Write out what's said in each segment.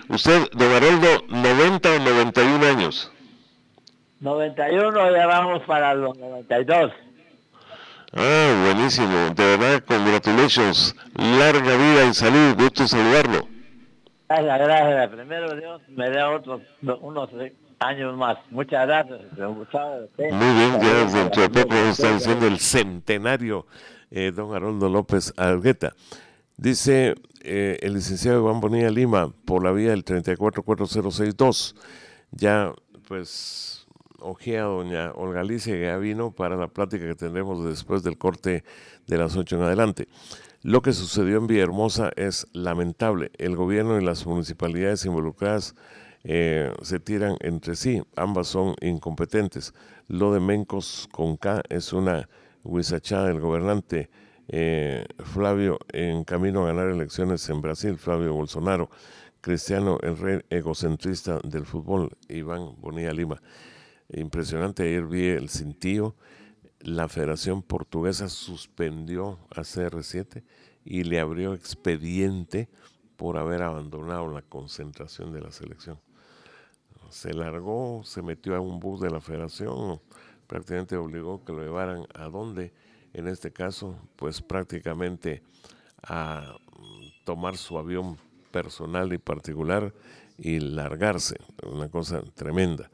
Usted, don Haroldo, 90 o 91 años. 91, ya vamos para los 92. Ah, buenísimo. De verdad, congratulations. Larga vida y salud. Gusto saludarlo. Gracias, gracias. Primero Dios me dé unos años más. Muchas gracias. Gustavo, Muy bien, ya saludos a la dentro de poco familia. nos está diciendo el centenario, don Haroldo López Argueta. Dice el licenciado Iván Bonilla Lima, por la vía del 344062. Ya, pues, ojea doña Olga Alicia, que ya vino para la plática que tendremos después del corte de las 8 en adelante. Lo que sucedió en Villahermosa es lamentable. El gobierno y las municipalidades involucradas se tiran entre sí. Ambas son incompetentes. Lo de Mencos con K es una huizachada del gobernante Flavio en camino a ganar elecciones en Brasil, Flavio Bolsonaro. Cristiano, el rey egocentrista del fútbol, Iván Bonilla Lima. Impresionante, ayer vi el cintillo. La Federación Portuguesa suspendió a CR7 y le abrió expediente por haber abandonado la concentración de la selección. Se largó, se metió a un bus de la Federación, prácticamente obligó que lo llevaran a dónde, en este caso, pues prácticamente a tomar su avión personal y particular y largarse, una cosa tremenda.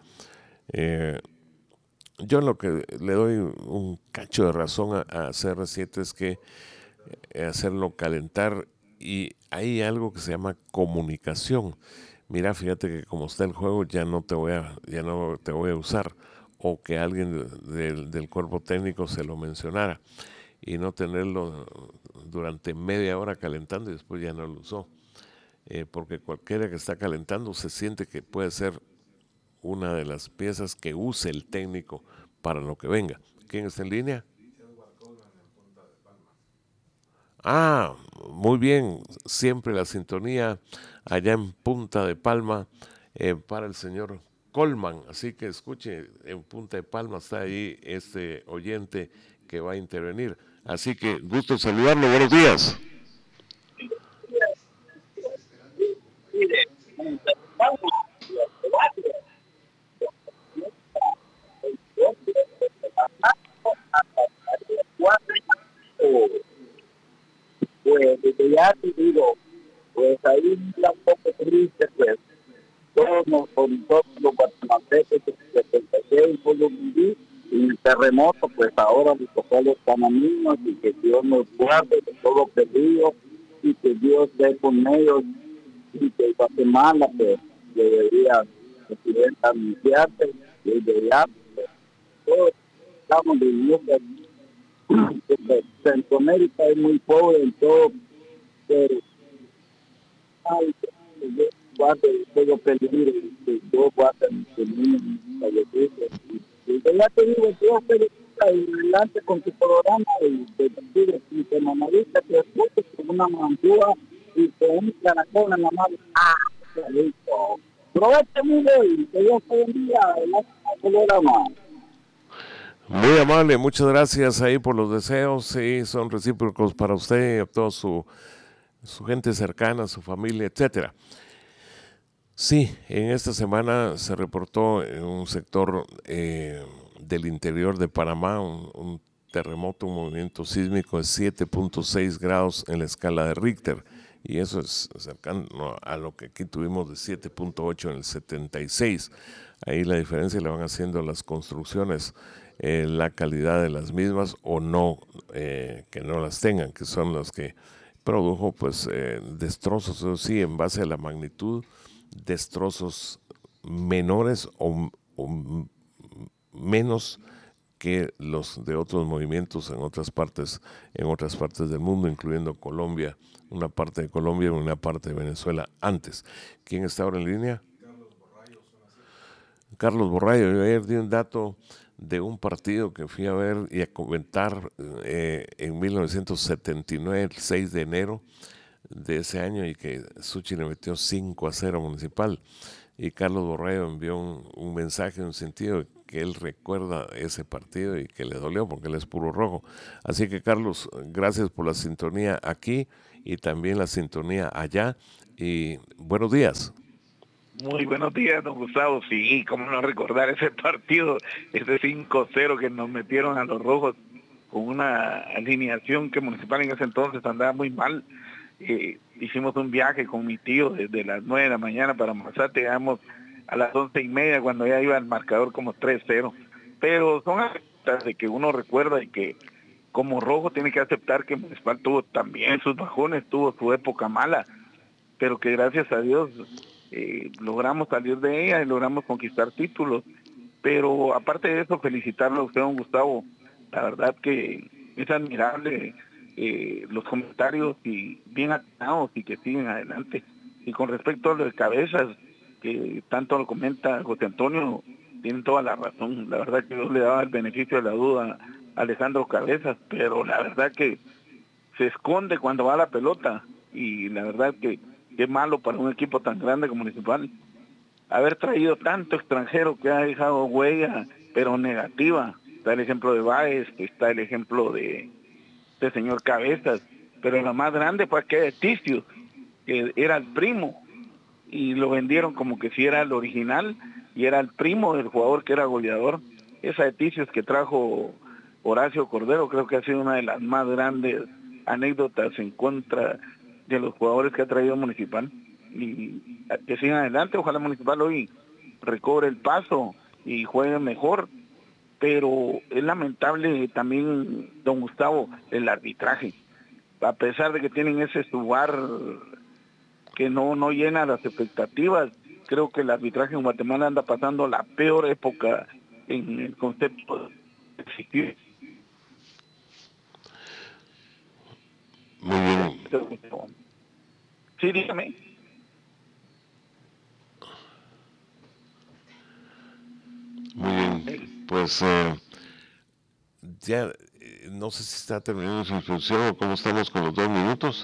Yo lo que le doy un cacho de razón a CR7 es que hacerlo calentar, y hay algo que se llama comunicación. Mira, fíjate que como está el juego ya no te voy a usar, o que alguien del cuerpo técnico se lo mencionara y no tenerlo durante media hora calentando y después ya no lo usó. Porque cualquiera que está calentando se siente que puede ser una de las piezas que use el técnico para lo que venga. ¿Quién está en línea? Ah, muy bien, siempre la sintonía allá en Punta de Palma para el señor Colman, así que escuche, en Punta de Palma está ahí este oyente que va a intervenir, así que gusto saludarlo, buenos días. Pues desde ya te digo, pues ahí está un poco triste, pues todos los guatemaltecos que 76 pues lo viví, y el terremoto, pues ahora les tocó a los panameños, y que Dios nos guarde de todo perdido, y que Dios esté con ellos, y que Guatemala, pues, debería, presidente, anunciarse, desde ya, pues, todos estamos viviendo, pues, Centroamérica es muy pobre en todo, pero ay, que Dios guarde todo peligro, que Dios guarde a nuestros niños, fallecidos. Y ya te digo, Dios te adelante con tu programa, y te pido y te mamadita, que escuches con una mandúa y con un caracol en la mano. ¡Ah, qué rico! Provecho, amigo, y que Dios te bendiga adelante con el programa. Muy amable, muchas gracias ahí por los deseos, sí, son recíprocos para usted y a toda su gente cercana, su familia, etcétera. Sí, en esta semana se reportó en un sector del interior de Panamá un terremoto, un movimiento sísmico de 7.6 grados en la escala de Richter, y eso es cercano a lo que aquí tuvimos de 7.8 en el 76. Ahí la diferencia la van haciendo las construcciones, la calidad de las mismas o no, que no las tengan, que son las que produjo pues destrozos, eso sí, en base a la magnitud, destrozos menores o menos que los de otros movimientos en otras partes del mundo, incluyendo Colombia, una parte de Colombia y una parte de Venezuela antes. ¿Quién está ahora en línea? Carlos Borrayo. Yo ayer di un dato de un partido que fui a ver y a comentar en 1979, el 6 de enero de ese año, y que Suchi le metió 5-0 a Municipal. Y Carlos Borrego envió un mensaje en un sentido que él recuerda ese partido y que le dolió porque él es puro rojo. Así que, Carlos, gracias por la sintonía aquí y también la sintonía allá. Y buenos días. Muy buenos días, don Gustavo. Sí, cómo no recordar ese partido, ese 5-0 que nos metieron a los rojos con una alineación que Municipal en ese entonces andaba muy mal. Hicimos un viaje con mi tío desde las 9 de la mañana para Mazate, llegamos a las 11:30 cuando ya iba el marcador como 3-0. Pero son anécdotas de que uno recuerda y que como rojo tiene que aceptar que Municipal tuvo también sus bajones, tuvo su época mala, pero que gracias a Dios logramos salir de ella y logramos conquistar títulos. Pero aparte de eso, felicitarlo a usted, don Gustavo. La verdad que es admirable los comentarios y bien atinados y que siguen adelante. Y con respecto a lo de Cabezas, que tanto lo comenta José Antonio, tienen toda la razón. La verdad que yo le daba el beneficio de la duda a Alejandro Cabezas, pero la verdad que se esconde cuando va la pelota y la verdad que es malo para un equipo tan grande como Municipal haber traído tanto extranjero que ha dejado huella, pero negativa. Está el ejemplo de Báez, está el ejemplo de señor Cabezas, pero la más grande fue aquella de Ticio, que era el primo, y lo vendieron como que si era el original, y era el primo del jugador que era goleador. Esa de Ticios que trajo Horacio Cordero, creo que ha sido una de las más grandes anécdotas en contra de los jugadores que ha traído Municipal. Y que sigan adelante, ojalá Municipal hoy recobre el paso y juegue mejor, pero es lamentable también, don Gustavo, el arbitraje. A pesar de que tienen ese lugar que no llena las expectativas, creo que el arbitraje en Guatemala anda pasando la peor época en el concepto de existir. Muy bien. Sí, dígame. Muy bien. Pues ya no sé si está terminando su instrucción o cómo estamos con los 2 minutos.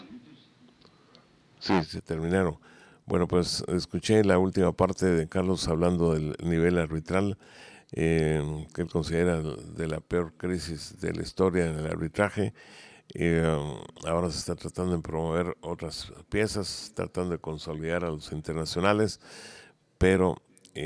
Sí, se terminaron. Bueno, pues escuché la última parte de Carlos hablando del nivel arbitral, que él considera de la peor crisis de la historia en el arbitraje. Ahora se está tratando de promover otras piezas, tratando de consolidar a los internacionales, pero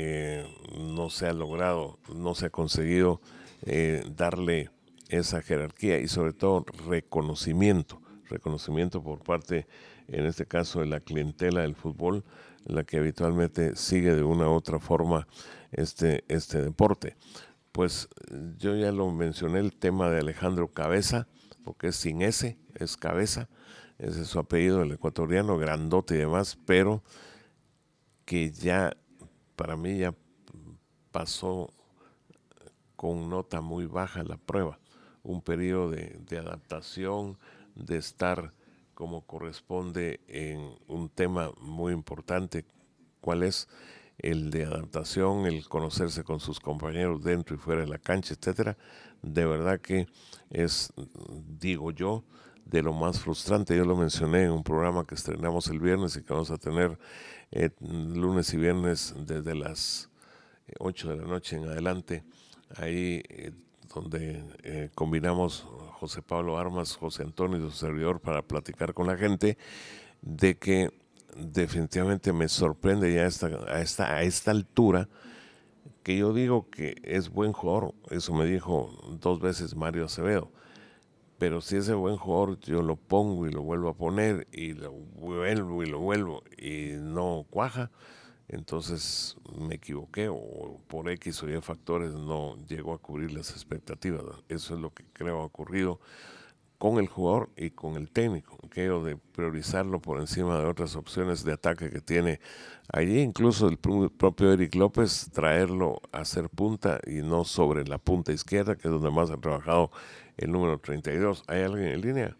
no se ha logrado, no se ha conseguido darle esa jerarquía y sobre todo reconocimiento por parte, en este caso, de la clientela del fútbol, la que habitualmente sigue de una u otra forma este deporte. Pues yo ya lo mencioné, el tema de Alejandro Cabeza, porque es sin S, es Cabeza, ese es su apellido, el ecuatoriano, grandote y demás, pero que ya, para mí ya pasó con nota muy baja la prueba, un periodo de adaptación, de estar como corresponde en un tema muy importante, cuál es el de adaptación, el conocerse con sus compañeros dentro y fuera de la cancha, etcétera. De verdad que es, digo yo, de lo más frustrante. Yo lo mencioné en un programa que estrenamos el viernes y que vamos a tener lunes y viernes desde las 8 de la noche en adelante, ahí donde combinamos José Pablo Armas, José Antonio y su servidor para platicar con la gente, de que definitivamente me sorprende ya a esta altura, que yo digo que es buen jugador, eso me dijo 2 veces Mario Acevedo, pero si ese buen jugador yo lo pongo y lo vuelvo a poner y lo vuelvo y no cuaja, entonces me equivoqué o por X o Y factores no llegó a cubrir las expectativas. Eso es lo que creo ha ocurrido con el jugador y con el técnico, aquello de priorizarlo por encima de otras opciones de ataque que tiene allí, incluso el propio Eric López, traerlo a ser punta y no sobre la punta izquierda, que es donde más ha trabajado el número 32. ¿Hay alguien en línea?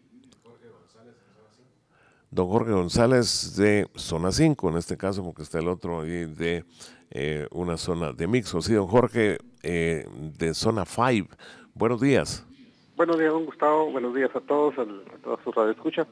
Don Jorge González de zona 5, en este caso, porque está el otro ahí de una zona de mixo. Sí, don Jorge, de zona 5. Buenos días. Buenos días, don Gustavo. Buenos días a todos, a toda su radio escucha.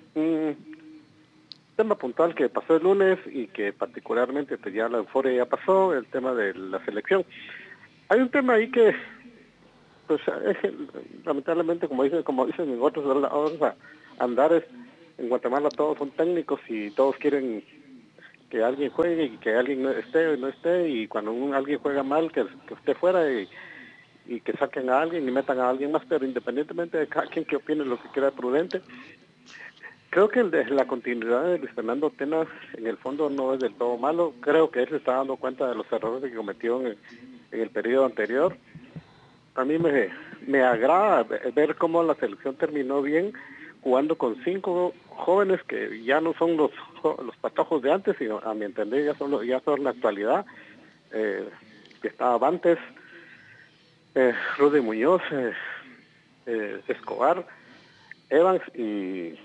Tema puntual que pasó el lunes y que particularmente pues ya la euforia ya pasó, el tema de la selección. Hay un tema ahí que, pues, lamentablemente, como dicen en otros lados, andares, en Guatemala todos son técnicos y todos quieren que alguien juegue y que alguien no esté, y cuando alguien juega mal, que esté fuera y que saquen a alguien y metan a alguien más, pero independientemente de cada quien que opine lo que quiera prudente, creo que la continuidad de Luis Fernando Tena en el fondo no es del todo malo. Creo que él se está dando cuenta de los errores que cometió en el periodo anterior. A mí me agrada ver cómo la selección terminó bien, jugando con 5 jóvenes que ya no son los patojos de antes, sino a mi entender ya son la actualidad. Que estaba Bantes, Rudy Muñoz, Escobar, Evans y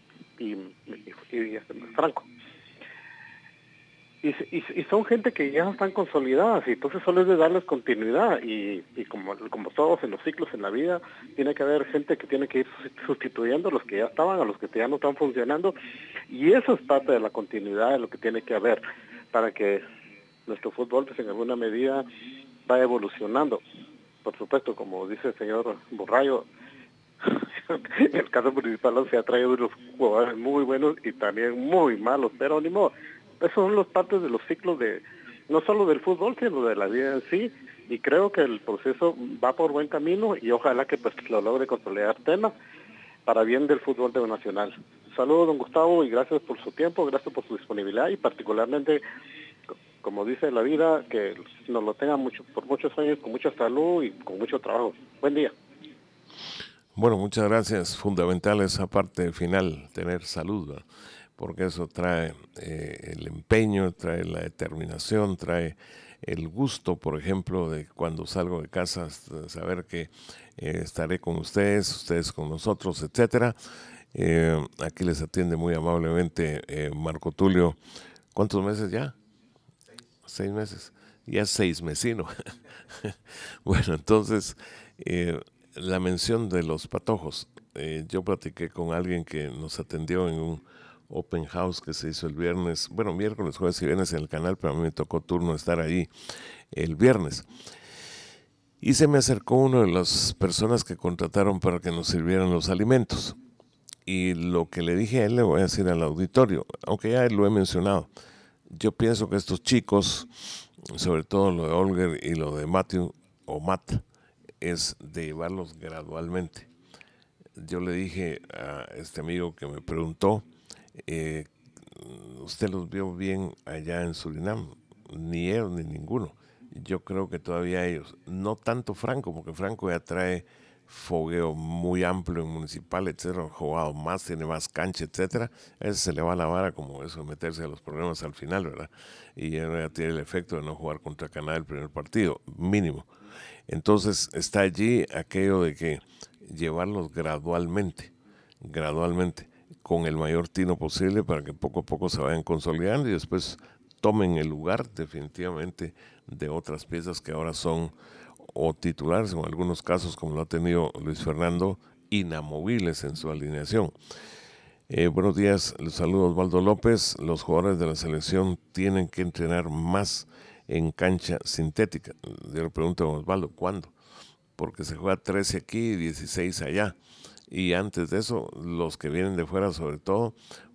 Franco. Y son gente que ya están consolidadas, y entonces solo es de darles continuidad, y como todos en los ciclos en la vida, tiene que haber gente que tiene que ir sustituyendo a los que ya estaban, a los que ya no están funcionando, y eso es parte de la continuidad de lo que tiene que haber para que nuestro fútbol, pues, en alguna medida va evolucionando. Por supuesto, como dice el señor Borrayo, el caso municipal se ha traído unos jugadores muy buenos y también muy malos, pero ni modo. Esos son los partes de los ciclos no solo del fútbol, sino de la vida en sí, y creo que el proceso va por buen camino, y ojalá que pues lo logre consolidar Tena para bien del fútbol de nacional. Saludos, don Gustavo, y gracias por su tiempo, gracias por su disponibilidad, y particularmente, como dice la vida, que nos lo tenga por muchos años con mucha salud y con mucho trabajo. Buen día. Bueno, muchas gracias. Fundamental esa parte final, tener salud, ¿verdad? Porque eso trae el empeño, trae la determinación, trae el gusto, por ejemplo, de cuando salgo de casa, saber que estaré con ustedes con nosotros, etcétera. Aquí les atiende muy amablemente Marco Tulio. ¿Cuántos meses ya? 6 meses. Ya 6 mesino. Bueno, entonces, la mención de los patojos. Yo platiqué con alguien que nos atendió en un open house que se hizo el viernes, bueno, miércoles, jueves y viernes en el canal, pero a mí me tocó turno estar ahí el viernes. Y se me acercó una de las personas que contrataron para que nos sirvieran los alimentos. Y lo que le dije a él, le voy a decir al auditorio, aunque ya lo he mencionado. Yo pienso que estos chicos, sobre todo lo de Olger y lo de Matthew o Matt, es de llevarlos gradualmente. Yo le dije a este amigo que me preguntó, ¿usted los vio bien allá en Surinam? Ni ellos ni ninguno. Yo creo que todavía ellos, no tanto Franco, porque Franco ya trae fogueo muy amplio en Municipal, etcétera, ha jugado más, tiene más cancha, etcétera. A ese se le va la vara como eso, meterse a los problemas al final, ¿verdad? Y ya tiene el efecto de no jugar contra Canadá el primer partido, mínimo. Entonces está allí aquello de que llevarlos gradualmente, con el mayor tino posible para que poco a poco se vayan consolidando y después tomen el lugar definitivamente de otras piezas que ahora son o titulares, en algunos casos como lo ha tenido Luis Fernando, inamovibles en su alineación. Buenos días, les saludo Osvaldo López. Los jugadores de la selección tienen que entrenar más en cancha sintética. Yo le pregunto a Osvaldo, ¿cuándo? Porque se juega 13 aquí y 16 allá. Y antes de eso, los que vienen de fuera sobre todo,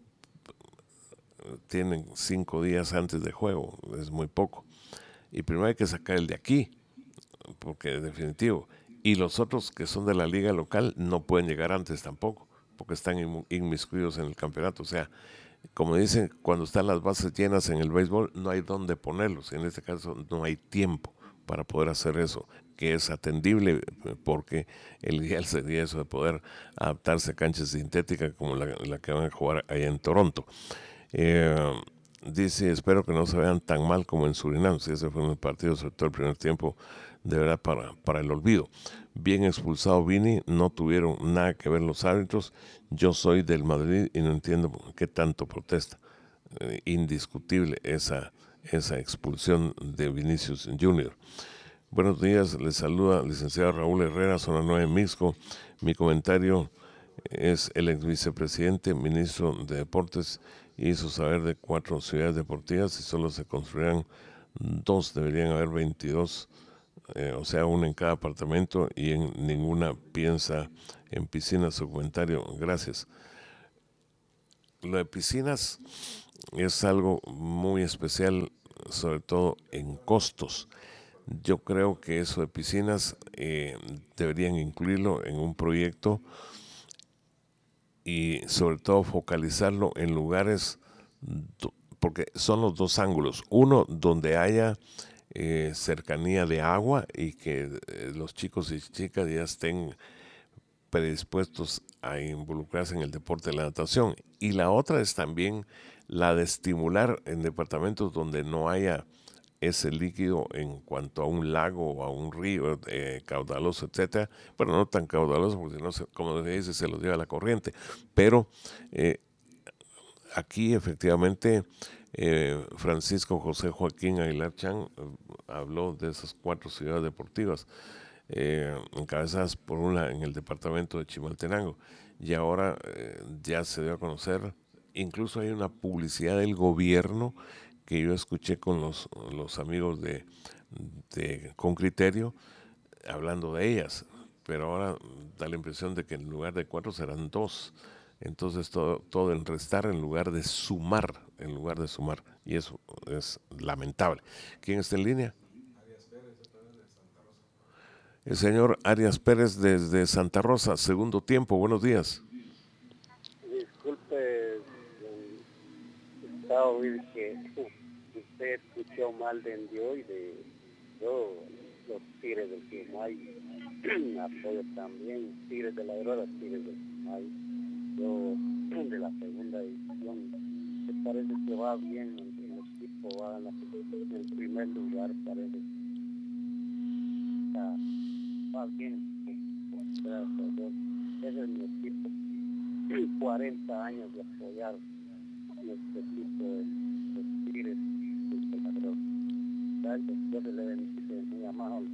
tienen 5 días antes de juego, es muy poco. Y primero hay que sacar el de aquí, porque es definitivo. Y los otros que son de la liga local no pueden llegar antes tampoco, porque están inmiscuidos en el campeonato. O sea, como dicen, cuando están las bases llenas en el béisbol, no hay dónde ponerlos. En este caso, no hay tiempo para poder hacer eso, que es atendible, porque el ideal sería eso de poder adaptarse a canchas sintéticas como la que van a jugar allá en Toronto. Dice, espero que no se vean tan mal como en Surinam. Si ese fue un partido, sobre todo el primer tiempo, de verdad para el olvido. Bien expulsado Vini, no tuvieron nada que ver los árbitros. Yo soy del Madrid y no entiendo qué tanto protesta. Indiscutible esa expulsión de Vinicius Junior. Buenos días, les saluda licenciado Raúl Herrera, zona 9 Mixco. Mi comentario es: el ex vicepresidente, ministro de Deportes, hizo saber de 4 ciudades deportivas y solo se construirán 2, deberían haber 22, o sea, una en cada apartamento, y en ninguna piensa en piscinas. Su comentario, gracias. Lo de piscinas es algo muy especial, sobre todo en costos. Yo creo que eso de piscinas deberían incluirlo en un proyecto y sobre todo focalizarlo en lugares, porque son los dos ángulos. Uno, donde haya cercanía de agua y que los chicos y chicas ya estén predispuestos a involucrarse en el deporte de la natación. Y la otra es también la de estimular en departamentos donde no haya ese líquido en cuanto a un lago o a un río caudaloso, etcétera. Bueno, no tan caudaloso porque no se, como se dice, se los lleva la corriente. Pero aquí efectivamente Francisco José Joaquín Aguilar Chan habló de esas 4 ciudades deportivas encabezadas por una en el departamento de Chimaltenango, y ahora ya se dio a conocer, incluso hay una publicidad del gobierno que yo escuché con los amigos de Con Criterio hablando de ellas, pero ahora da la impresión de que en lugar de 4 serán 2. Entonces todo en restar en lugar de sumar, y eso es lamentable. ¿Quién está en línea? El señor Arias Pérez desde Santa Rosa, segundo tiempo, buenos días. Disculpe, estaba oír que usted escuchó mal de Dios y de yo, los Tigres del Quimay, apoyo también, Tigres de la Aurora, Tigres del Quimay, yo de la segunda división, me parece que va bien, el equipo va en el primer lugar, parece que va bien, gracias a Dios, ese es mi equipo, 40 años de apoyar nuestro equipo de Tigres de la Aurora. Gracias, Dios le bendice, muy amable.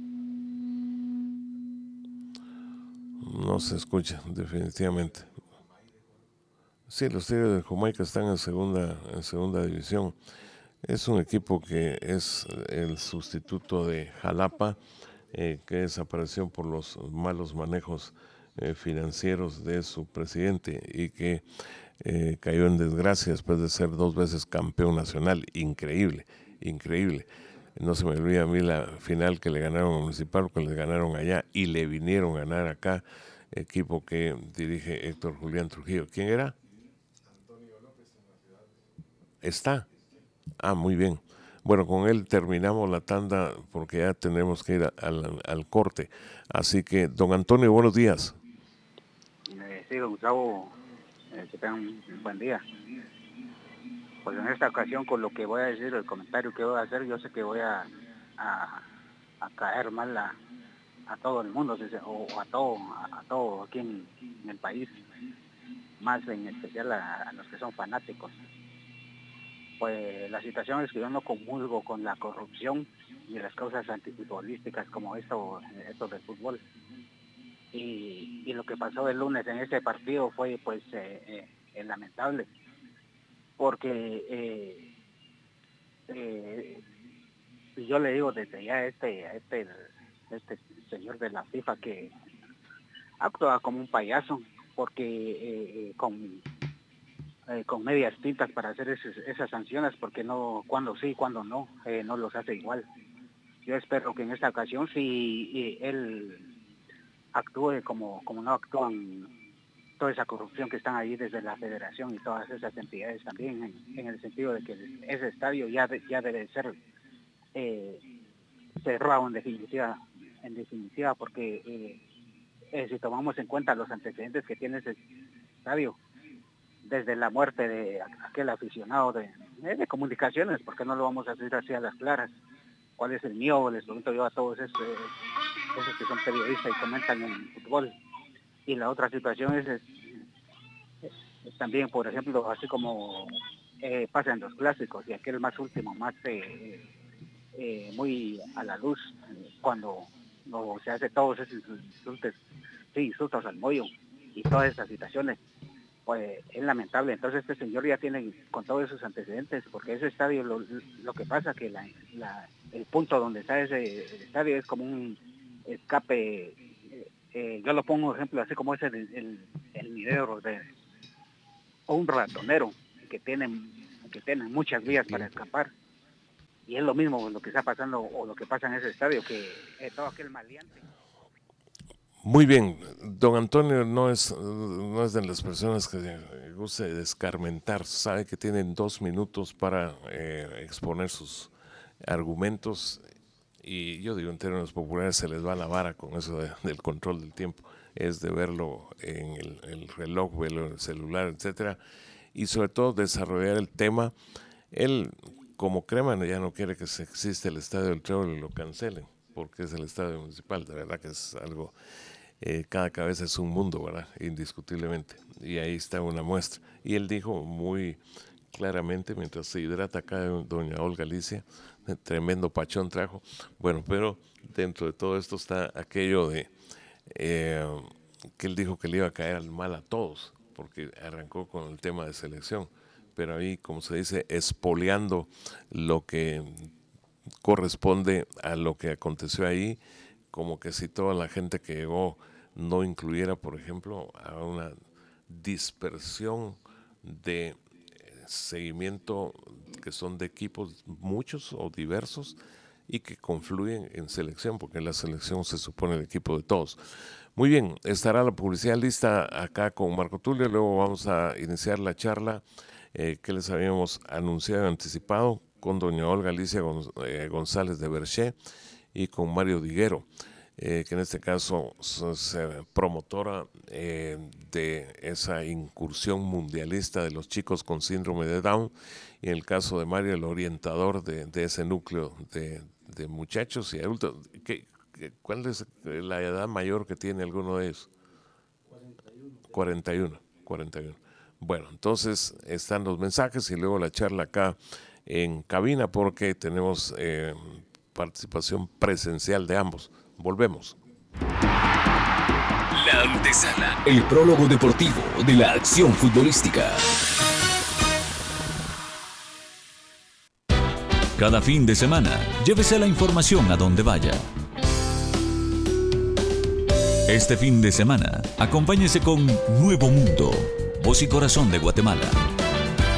No se escucha, definitivamente. Sí, los Tigres de Jamaica están en segunda división. Es un equipo que es el sustituto de Jalapa, que desapareció por los malos manejos financieros de su presidente y que cayó en desgracia después de ser 2 veces campeón nacional. Increíble, increíble. No se me olvida a mí la final que le ganaron a Municipal, que le ganaron allá y le vinieron a ganar acá, equipo que dirige Héctor Julián Trujillo. ¿Quién era? Está. Ah, muy bien. Bueno, con él terminamos la tanda porque ya tenemos que ir al corte. Así que, don Antonio, buenos días. Sí, don Gustavo, que tengan un buen día. Pues en esta ocasión, con lo que voy a decir, el comentario que voy a hacer, yo sé que voy a caer mal a todo el mundo, o a todo aquí en el país, más en especial a los que son fanáticos. Pues la situación es que yo no comulgo con la corrupción y las causas antifutbolísticas como esto del fútbol. Y lo que pasó el lunes en ese partido fue pues lamentable, porque yo le digo desde ya a este señor de la FIFA que actúa como un payaso, porque con medias tintas para hacer esas sanciones, porque no, cuando sí, cuando no, no los hace igual. Yo espero que en esta ocasión sí él actúe como no actúan toda esa corrupción que están ahí desde la federación y todas esas entidades también, en el sentido de que ese estadio ya debe ser cerrado en definitiva, porque si tomamos en cuenta los antecedentes que tiene ese estadio, desde la muerte de aquel aficionado de comunicaciones, porque no lo vamos a decir así a las claras, cuál es el mío, les pregunto yo a todos esos que son periodistas y comentan en fútbol. Y la otra situación es también, por ejemplo, así como pasa en los clásicos, y aquel más último, más muy a la luz, cuando no se hace todos esos insultos al Moyo y todas esas situaciones, pues es lamentable. Entonces este señor ya tiene con todos esos antecedentes, porque ese estadio, lo que pasa que el punto donde está ese estadio es como un escape, yo lo pongo ejemplo así como es el video o un ratonero que tiene que tienen muchas vías para escapar. Y es lo mismo lo que está pasando o lo que pasa en ese estadio, que todo aquel maleante. Muy bien, don Antonio no es de las personas que gusta descarmentar, sabe que tienen 2 minutos para exponer sus argumentos y yo digo en términos populares se les va la vara con eso del control del tiempo, es de verlo en el reloj, verlo en el celular, etcétera, y sobre todo desarrollar el tema. Él, como Creman, ya no quiere que se exista el estadio del Trébol y lo cancelen, porque es el estadio municipal, de verdad que es algo, cada cabeza es un mundo, ¿verdad? Indiscutiblemente, y ahí está una muestra. Y él dijo muy claramente, mientras se hidrata acá doña Olga Alicia, tremendo pachón trajo, bueno, pero dentro de todo esto está aquello de que él dijo que le iba a caer al mal a todos, porque arrancó con el tema de selección, pero ahí, como se dice, espoleando lo que corresponde a lo que aconteció ahí, como que si toda la gente que llegó no incluyera, por ejemplo, a una dispersión de seguimiento que son de equipos muchos o diversos y que confluyen en selección, porque la selección se supone el equipo de todos. Muy bien, estará la publicidad lista acá con Marco Tulio, luego vamos a iniciar la charla que les habíamos anunciado, anticipado, con doña Olga Alicia González de Berché y con Mario Diguero, que en este caso es promotora de esa incursión mundialista de los chicos con síndrome de Down, y en el caso de Mario, el orientador de ese núcleo de muchachos y adultos. ¿Cuál es la edad mayor que tiene alguno de ellos? 41. Bueno, entonces están los mensajes y luego la charla acá en cabina, porque tenemos participación presencial de ambos. Volvemos. La antesala, el prólogo deportivo de la acción futbolística. Cada fin de semana, llévese la información a donde vaya. Este fin de semana, acompáñese con Nuevo Mundo, voz y corazón de Guatemala.